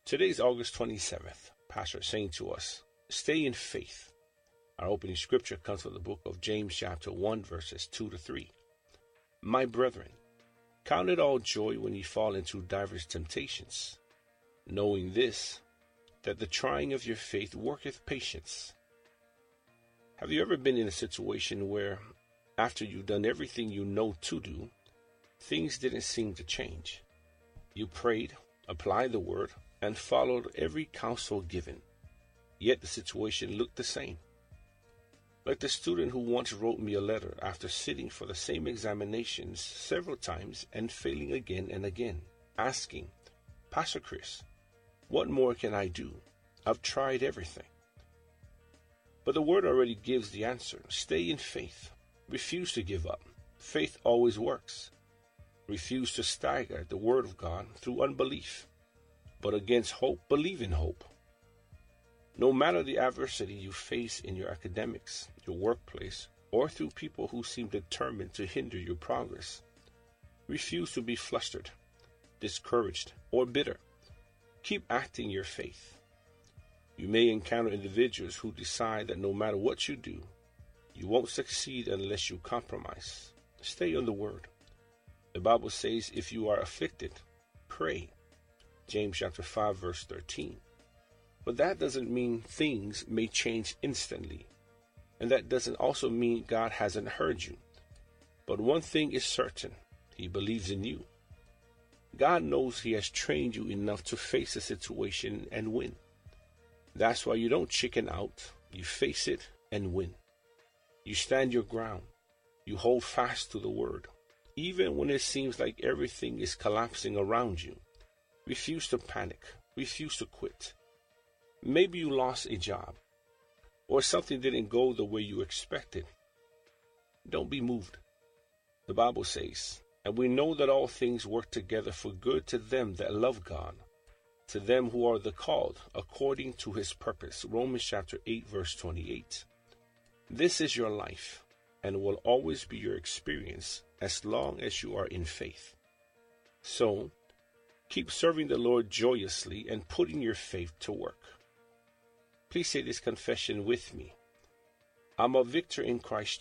Today's August 27th. Pastor is saying to us, stay in faith. Our opening scripture comes from the book of James chapter 1 verses 2 to 3. My brethren, count it all joy when ye fall into divers temptations, knowing this, that the trying of your faith worketh patience. Have you ever been in a situation where, after you've done everything you know to do, things didn't seem to change? You prayed, applied the word, and followed every counsel given, yet the situation looked the same. Like the student who once wrote me a letter after sitting for the same examinations several times and failing again and again, asking, Pastor Chris, what more can I do? I've tried everything. But the word already gives the answer. Stay in faith. Refuse to give up. Faith always works. Refuse to stagger the word of God through unbelief. But against hope, believe in hope. No matter the adversity you face in your academics, your workplace, or through people who seem determined to hinder your progress, refuse to be flustered, discouraged, or bitter. Keep acting your faith. You may encounter individuals who decide that no matter what you do, you won't succeed unless you compromise. Stay on the word. The Bible says if you are afflicted, pray. James chapter 5 verse 13. But that doesn't mean things may change instantly. And that doesn't also mean God hasn't heard you. But one thing is certain, He believes in you. God knows He has trained you enough to face a situation and win. That's why you don't chicken out. You face it and win. You stand your ground. You hold fast to the word. Even when it seems like everything is collapsing around you. Refuse to panic. Refuse to quit. Maybe you lost a job, or something didn't go the way you expected. Don't be moved. The Bible says, and we know that all things work together for good to them that love God, to them who are the called according to His purpose. Romans chapter 8 verse 28. This is your life and will always be your experience as long as you are in faith. So, keep serving the Lord joyously and putting your faith to work. Please say this confession with me. I'm a victor in Christ